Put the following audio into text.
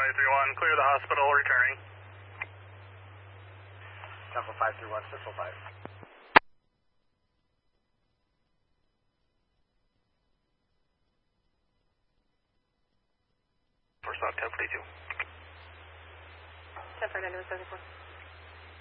531, clear the hospital, returning. Temple 531, Central 5. First off, 1042. 10 for 974.